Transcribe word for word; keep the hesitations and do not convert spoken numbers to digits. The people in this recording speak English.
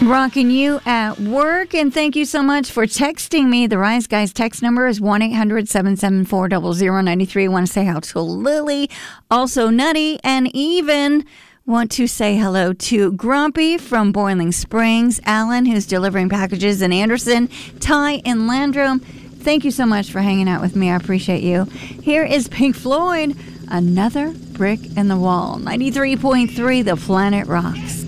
Rocking you at work, and thank you so much for texting me. The Rise Guys text number is one eight hundred seven seven four zero zero nine three. I want to say hello to Lily, also Nutty, and even want to say hello to Grumpy from Boiling Springs, Alan, who's delivering packages in Anderson, Ty in Landrum. Thank you so much for hanging out with me. I appreciate you. Here is Pink Floyd, Another Brick in the Wall. ninety-three point three, The Planet Rocks.